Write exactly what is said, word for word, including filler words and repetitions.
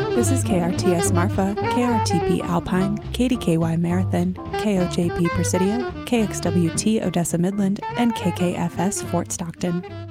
This is K R T S Marfa, K R T P Alpine, K D K Y Marathon, K O J P Presidio, K X W T Odessa Midland, and K K F S Fort Stockton.